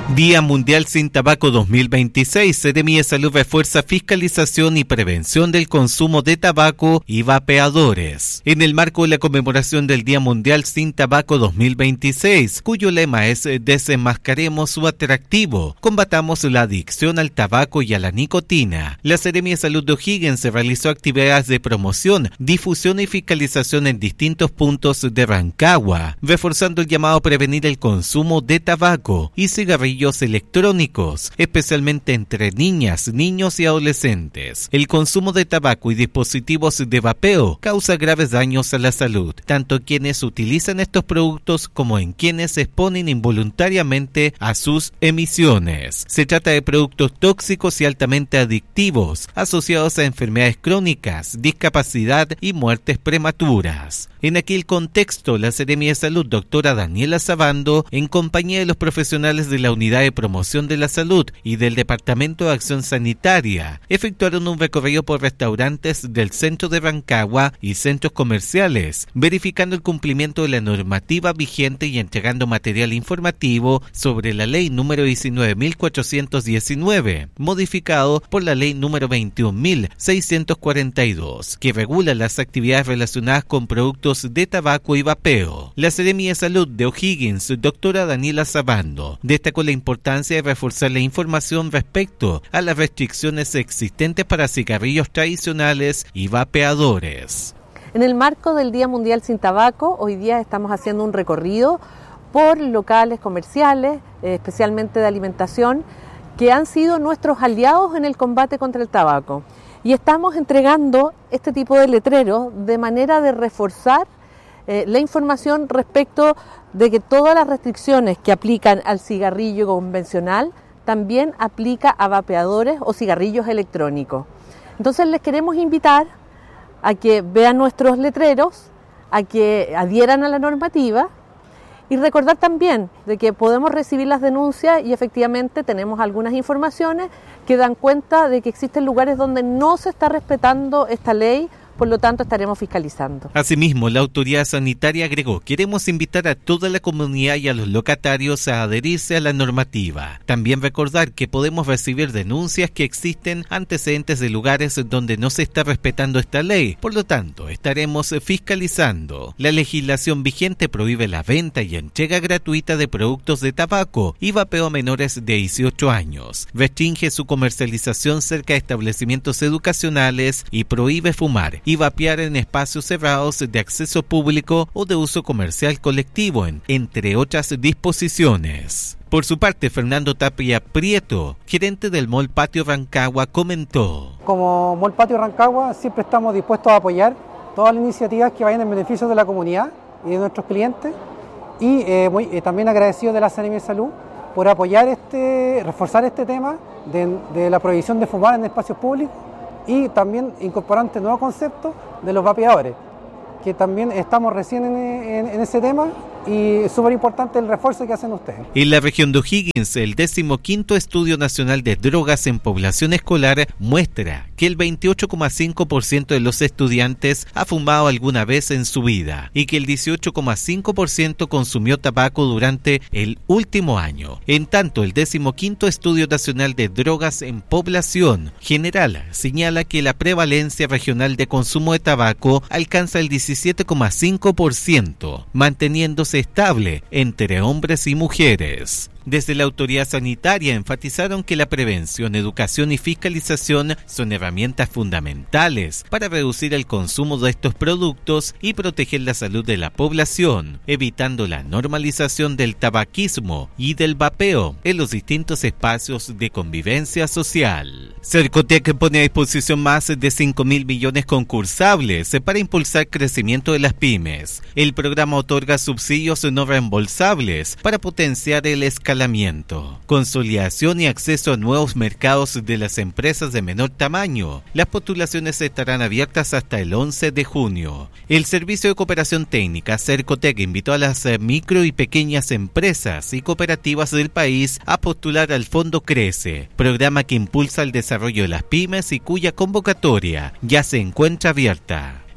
Día Mundial Sin Tabaco 2026. Seremi de Salud refuerza fiscalización y prevención del consumo de tabaco y vapeadores. En el marco de la conmemoración del Día Mundial Sin Tabaco 2026, cuyo lema es Desenmascaremos su atractivo, combatamos la adicción al tabaco y a la nicotina. La Seremi de Salud de O'Higgins realizó actividades de promoción, difusión y fiscalización en distintos puntos de Rancagua, reforzando el llamado a prevenir el consumo de tabaco y cigarrillos electrónicos, especialmente entre niñas, niños y adolescentes. El consumo de tabaco y dispositivos de vapeo causa graves daños a la salud, tanto en quienes utilizan estos productos como en quienes se exponen involuntariamente a sus emisiones. Se trata de productos tóxicos y altamente adictivos, asociados a enfermedades crónicas, discapacidad y muertes prematuras. En aquel contexto, la Seremi de Salud, doctora Daniela Sabando, en compañía de los profesionales de la Unidad de Promoción de la Salud y del Departamento de Acción Sanitaria, efectuaron un recorrido por restaurantes del centro de Rancagua y centros comerciales, verificando el cumplimiento de la normativa vigente y entregando material informativo sobre la ley número 19.419, modificado por la ley número 21.642, que regula las actividades relacionadas con productos de tabaco y vapeo. La Seremi de Salud de O'Higgins, doctora Daniela Sabando, destacó la importancia de reforzar la información respecto a las restricciones existentes para cigarrillos tradicionales y vapeadores. En el marco del Día Mundial Sin Tabaco, hoy día estamos haciendo un recorrido por locales comerciales, especialmente de alimentación, que han sido nuestros aliados en el combate contra el tabaco. Y estamos entregando este tipo de letreros de manera de reforzar la información respecto de que todas las restricciones que aplican al cigarrillo convencional también aplica a vapeadores o cigarrillos electrónicos. Entonces les queremos invitar a que vean nuestros letreros, a que adhieran a la normativa y recordar también de que podemos recibir las denuncias y efectivamente tenemos algunas informaciones que dan cuenta de que existen lugares donde no se está respetando esta ley. Por lo tanto, estaremos fiscalizando. Asimismo, la autoridad sanitaria agregó: queremos invitar a toda la comunidad y a los locatarios a adherirse a la normativa. También recordar que podemos recibir denuncias que existen antecedentes de lugares donde no se está respetando esta ley. Por lo tanto, estaremos fiscalizando. La legislación vigente prohíbe la venta y entrega gratuita de productos de tabaco y vapeo a menores de 18 años. Restringe su comercialización cerca de establecimientos educacionales y prohíbe fumar y vapear en espacios cerrados de acceso público o de uso comercial colectivo, entre otras disposiciones. Por su parte, Fernando Tapia Prieto, gerente del Mall Patio Rancagua, comentó: como Mall Patio Rancagua siempre estamos dispuestos a apoyar todas las iniciativas que vayan en beneficio de la comunidad y de nuestros clientes, y también agradecido de la Seremi de Salud por apoyar reforzar este tema de la prohibición de fumar en espacios públicos, y también incorporar este nuevo concepto de los vapeadores, que también estamos recién en ese tema, y es súper importante el refuerzo que hacen ustedes. En la región de O'Higgins, el 15º Estudio Nacional de Drogas en Población Escolar muestra que el 28,5% de los estudiantes ha fumado alguna vez en su vida y que el 18,5% consumió tabaco durante el último año. En tanto, el 15º Estudio Nacional de Drogas en Población General señala que la prevalencia regional de consumo de tabaco alcanza el 17,5%, manteniéndose estable entre hombres y mujeres. Desde la autoridad sanitaria enfatizaron que la prevención, educación y fiscalización son herramientas fundamentales para reducir el consumo de estos productos y proteger la salud de la población, evitando la normalización del tabaquismo y del vapeo en los distintos espacios de convivencia social. Cercotec pone a disposición más de 5.000 millones concursables para impulsar crecimiento de las pymes. El programa otorga subsidios no reembolsables para potenciar el escalamiento, consolidación y acceso a nuevos mercados de las empresas de menor tamaño. Las postulaciones estarán abiertas hasta el 11 de junio. El Servicio de Cooperación Técnica Cercotec invitó a las micro y pequeñas empresas y cooperativas del país a postular al Fondo Crece, programa que impulsa el desarrollo de las pymes y cuya convocatoria ya se encuentra abierta.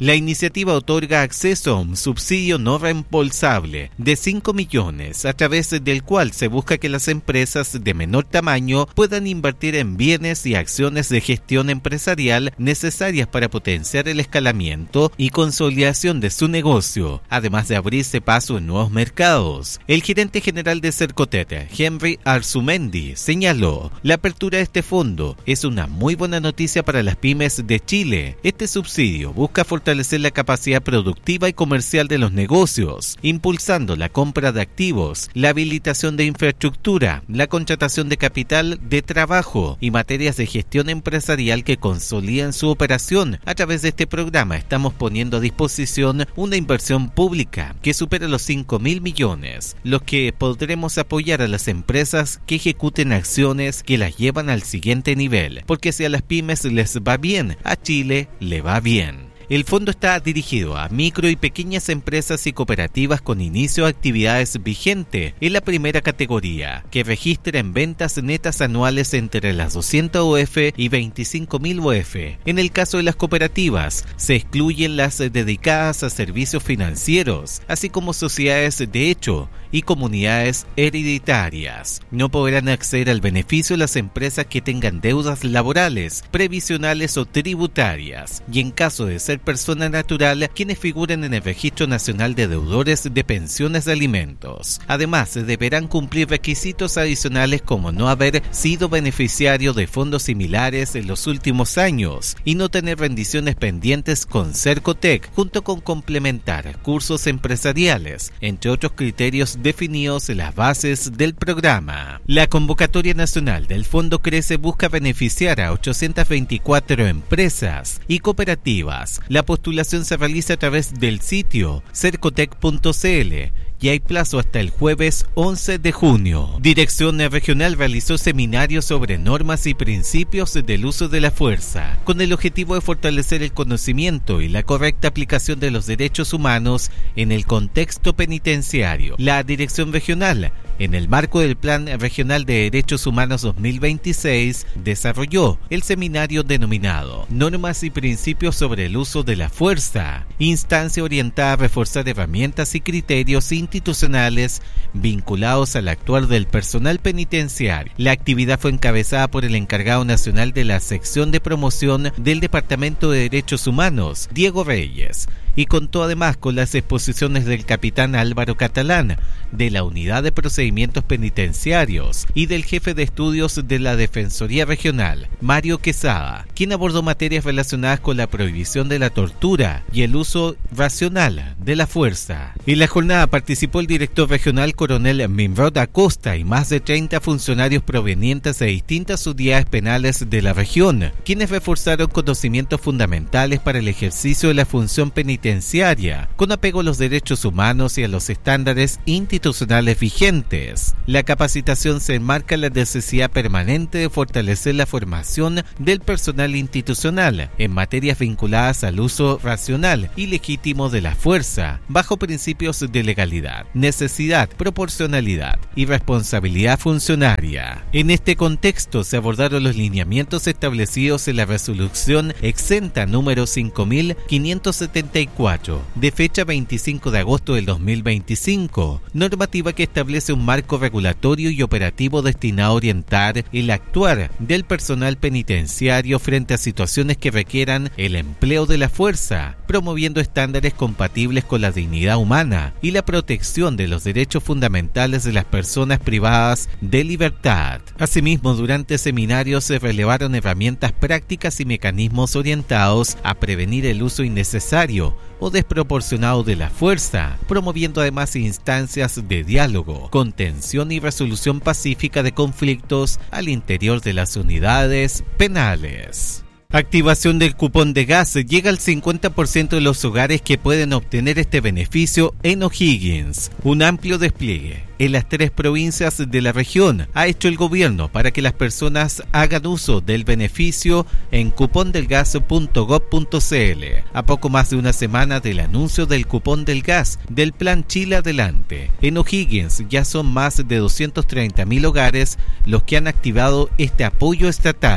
La iniciativa otorga acceso a un subsidio no reembolsable de 5 millones, a través del cual se busca que las empresas de menor tamaño puedan invertir en bienes y acciones de gestión empresarial necesarias para potenciar el escalamiento y consolidación de su negocio, además de abrirse paso en nuevos mercados. El gerente general de Cercotec, Henry Arzumendi, señaló: la apertura de este fondo es una muy buena noticia para las pymes de Chile. Este subsidio busca fortalecer la capacidad productiva y comercial de los negocios, impulsando la compra de activos, la habilitación de infraestructura, la contratación de capital de trabajo y materias de gestión empresarial que consolidan su operación. A través de este programa estamos poniendo a disposición una inversión pública que supera los 5.000 millones, los que podremos apoyar a las empresas que ejecuten acciones que las llevan al siguiente nivel, porque si a las pymes les va bien, a Chile le va bien. El fondo está dirigido a micro y pequeñas empresas y cooperativas con inicio de actividades vigente en la primera categoría, que registren ventas netas anuales entre las 200 UF y 25.000 UF. En el caso de las cooperativas, se excluyen las dedicadas a servicios financieros, así como sociedades de hecho y comunidades hereditarias. No podrán acceder al beneficio las empresas que tengan deudas laborales, previsionales o tributarias, y en caso de ser persona natural, quienes figuren en el Registro Nacional de Deudores de Pensiones de Alimentos. Además, deberán cumplir requisitos adicionales como no haber sido beneficiario de fondos similares en los últimos años y no tener rendiciones pendientes con Cercotec, junto con complementar cursos empresariales, entre otros criterios definidos en las bases del programa. La convocatoria nacional del Fondo Crece busca beneficiar a 824 empresas y cooperativas. La postulación se realiza a través del sitio cercotec.cl y hay plazo hasta el jueves 11 de junio. Dirección Regional realizó seminarios sobre normas y principios del uso de la fuerza, con el objetivo de fortalecer el conocimiento y la correcta aplicación de los derechos humanos en el contexto penitenciario. La Dirección Regional, en el marco del Plan Regional de Derechos Humanos 2026, desarrolló el seminario denominado Normas y Principios sobre el Uso de la Fuerza, instancia orientada a reforzar herramientas y criterios institucionales vinculados al actuar del personal penitenciario. La actividad fue encabezada por el encargado nacional de la sección de promoción del Departamento de Derechos Humanos, Diego Reyes, y contó además con las exposiciones del capitán Álvaro Catalán, de la Unidad de Procedimientos Penitenciarios, y del jefe de estudios de la Defensoría Regional, Mario Quesada, quien abordó materias relacionadas con la prohibición de la tortura y el uso racional de la fuerza. En la jornada participó el director regional coronel Minrod Acosta y más de 30 funcionarios provenientes de distintas unidades penales de la región, quienes reforzaron conocimientos fundamentales para el ejercicio de la función penitenciaria, con apego a los derechos humanos y a los estándares institucionales vigentes. La capacitación se enmarca en la necesidad permanente de fortalecer la formación del personal institucional en materias vinculadas al uso racional y legítimo de la fuerza, bajo principios de legalidad, necesidad, proporcionalidad y responsabilidad funcionaria. En este contexto se abordaron los lineamientos establecidos en la resolución exenta número 5574, de fecha 25 de agosto del 2025, normativa que establece un marco regulatorio y operativo destinado a orientar el actuar del personal penitenciario frente a situaciones que requieran el empleo de la fuerza, promoviendo estándares compatibles con la dignidad humana y la protección de los derechos fundamentales de las personas privadas de libertad. Asimismo, durante seminarios se relevaron herramientas prácticas y mecanismos orientados a prevenir el uso innecesario o desproporcionado de la fuerza, promoviendo además instancias de diálogo, contención y resolución pacífica de conflictos al interior de las unidades penales. Activación del cupón de gas. Llega al 50% de los hogares que pueden obtener este beneficio en O'Higgins. Un amplio despliegue en las 3 provincias de la región ha hecho el gobierno para que las personas hagan uso del beneficio en cupondelgas.gov.cl. A poco más de una semana del anuncio del cupón del gas del Plan Chile Adelante, en O'Higgins ya son más de 230.000 hogares los que han activado este apoyo estatal,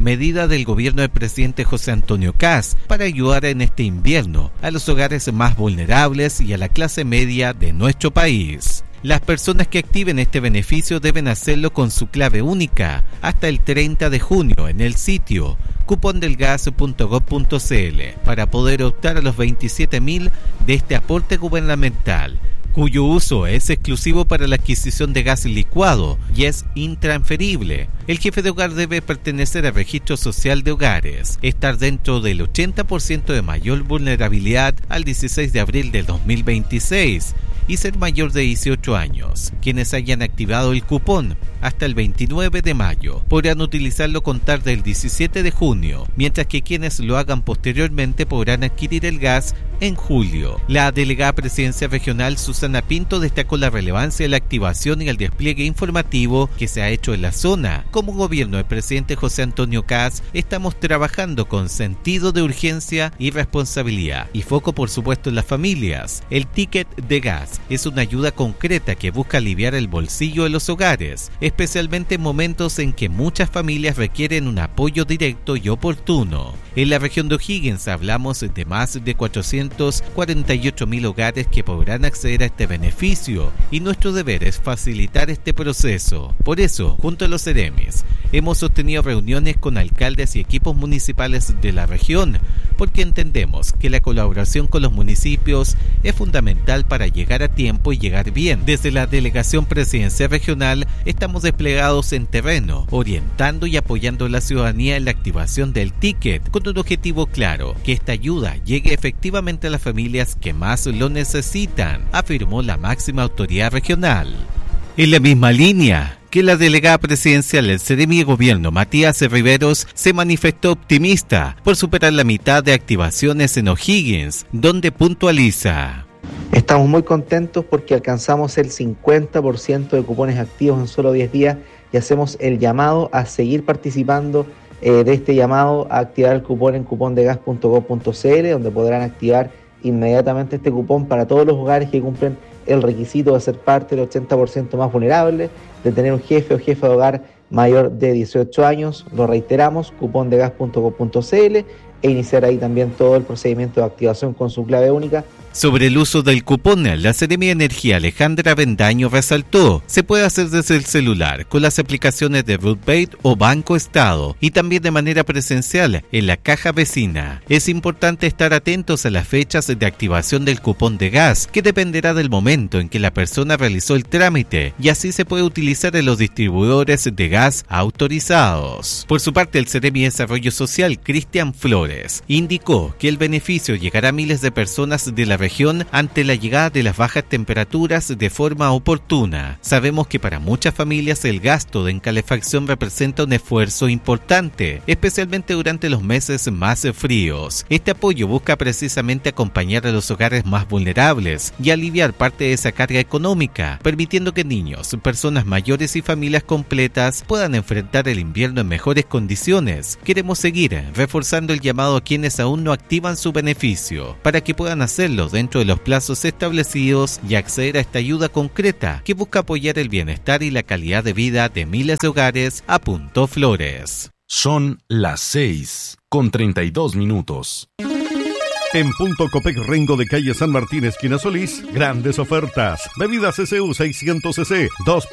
medida del gobierno del presidente José Antonio Kast para ayudar en este invierno a los hogares más vulnerables y a la clase media de nuestro país. Las personas que activen este beneficio deben hacerlo con su clave única hasta el 30 de junio en el sitio cupondelgas.gov.cl para poder optar a los 27.000 de este aporte gubernamental, cuyo uso es exclusivo para la adquisición de gas licuado y es intransferible. El jefe de hogar debe pertenecer al registro social de hogares, estar dentro del 80% de mayor vulnerabilidad al 16 de abril del 2026 y ser mayor de 18 años. Quienes hayan activado el cupón hasta el 29 de mayo podrán utilizarlo contar del 17 de junio, mientras que quienes lo hagan posteriormente podrán adquirir el gas en julio. La delegada presidencia regional Susana Pinto destacó la relevancia de la activación y el despliegue informativo que se ha hecho en la zona. Como gobierno del presidente José Antonio Kast, estamos trabajando con sentido de urgencia y responsabilidad y foco por supuesto en las familias. El ticket de gas es una ayuda concreta que busca aliviar el bolsillo de los hogares, especialmente en momentos en que muchas familias requieren un apoyo directo y oportuno. En la región de O'Higgins hablamos de más de 448.000 hogares que podrán acceder a este beneficio y nuestro deber es facilitar este proceso. Por eso, junto a los CEREMIS, hemos sostenido reuniones con alcaldes y equipos municipales de la región, porque entendemos que la colaboración con los municipios es fundamental para llegar a tiempo y llegar bien. Desde la Delegación Presidencial Regional estamos desplegados en terreno, orientando y apoyando a la ciudadanía en la activación del ticket, con un objetivo claro: que esta ayuda llegue efectivamente a las familias que más lo necesitan, afirmó la máxima autoridad regional. En la misma línea que la delegada presidencial del CEREMI de Gobierno, Matías Riveros, se manifestó optimista por superar la mitad de activaciones en O'Higgins, donde puntualiza: estamos muy contentos porque alcanzamos el 50% de cupones activos en solo 10 días y hacemos el llamado a seguir participando de este llamado a activar el cupón en cupondegas.gov.cl, donde podrán activar inmediatamente este cupón para todos los hogares que cumplen el requisito de ser parte del 80% más vulnerable, de tener un jefe o jefa de hogar mayor de 18 años. Lo reiteramos, cupondegas.gov.cl, e iniciar ahí también todo el procedimiento de activación con su clave única. Sobre el uso del cupón, la Seremi de Energía Alejandra Bendaño resaltó: se puede hacer desde el celular con las aplicaciones de RootPay o Banco Estado y también de manera presencial en la caja vecina. Es importante estar atentos a las fechas de activación del cupón de gas, que dependerá del momento en que la persona realizó el trámite, y así se puede utilizar en los distribuidores de gas autorizados. Por su parte, el Seremi de Desarrollo Social, Cristian Flores, indicó que el beneficio llegará a miles de personas de la región ante la llegada de las bajas temperaturas de forma oportuna. Sabemos que para muchas familias el gasto de calefacción representa un esfuerzo importante, especialmente durante los meses más fríos. Este apoyo busca precisamente acompañar a los hogares más vulnerables y aliviar parte de esa carga económica, permitiendo que niños, personas mayores y familias completas puedan enfrentar el invierno en mejores condiciones. Queremos seguir reforzando el llamado a quienes aún no activan su beneficio, para que puedan hacerlo dentro de los plazos establecidos y acceder a esta ayuda concreta que busca apoyar el bienestar y la calidad de vida de miles de hogares, apuntó Flores. Son las 6:32. En Punto Copec Rengo de calle San Martín, esquina Solís, grandes ofertas. Bebidas SU 600 cc, 2